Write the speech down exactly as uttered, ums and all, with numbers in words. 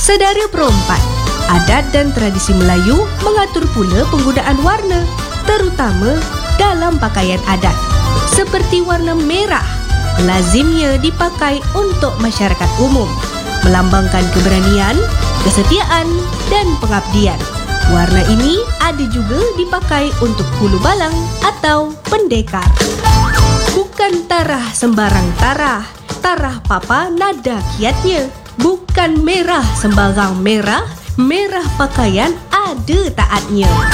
Saudara perempat, adat dan tradisi Melayu mengatur pula penggunaan warna, terutama dalam pakaian adat. Seperti warna merah, lazimnya dipakai untuk masyarakat umum, melambangkan keberanian, kesetiaan dan pengabdian. Warna ini ada juga dipakai untuk hulu balang atau pendekar. Bukan tarah sembarang tarah, tarah papa nada kiatnya. Bukan merah sembarang merah, merah pakaian ada taatnya.